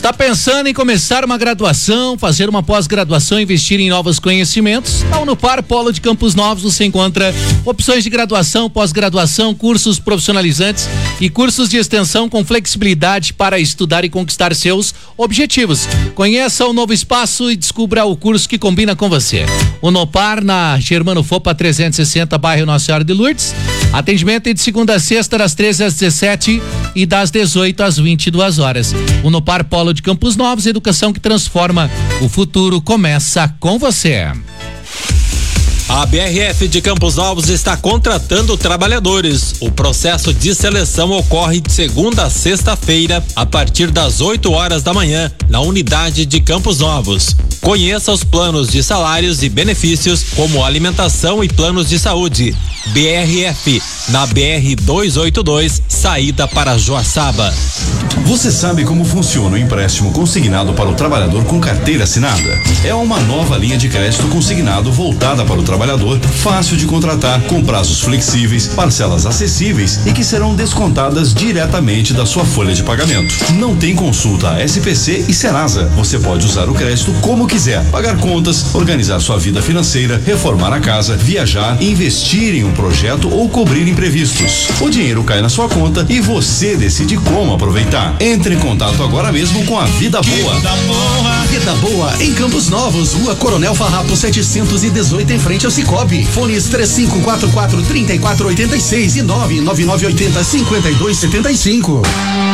Está pensando em começar uma graduação, fazer uma pós-graduação, investir em novos conhecimentos? Na Unopar Polo de Campos Novos você encontra opções de graduação, pós-graduação, cursos profissionalizantes e cursos de extensão com flexibilidade para estudar e conquistar seus objetivos. Conheça o novo espaço e descubra o curso que combina com você. Unopar na Germano Fopa 360, bairro Nossa Senhora de Lourdes. Atendimento de segunda a sexta, das 13 às 17 e das 18 às 22 horas. Unopar Polo de Campos Novos, educação que transforma. O futuro começa com você. A BRF de Campos Novos está contratando trabalhadores. O processo de seleção ocorre de segunda a sexta-feira, a partir das 8 horas da manhã, na unidade de Campos Novos. Conheça os planos de salários e benefícios, como alimentação e planos de saúde. BRF, na BR 282, saída para Joaçaba. Você sabe como funciona o empréstimo consignado para o trabalhador com carteira assinada? É uma nova linha de crédito consignado voltada para o trabalhador, fácil de contratar, com prazos flexíveis, parcelas acessíveis e que serão descontadas diretamente da sua folha de pagamento. Não tem consulta a SPC e Serasa. Você pode usar o crédito como quiser, pagar contas, organizar sua vida financeira, reformar a casa, viajar, investir em um projeto ou cobrir imprevistos. O dinheiro cai na sua conta e você decide como aproveitar. Entre em contato agora mesmo com a Vida Boa. Vida Boa em Campos Novos, Rua Coronel Farrapo 718, em frente ao Cicobi. Fones 3544-3486 e 99980-5275.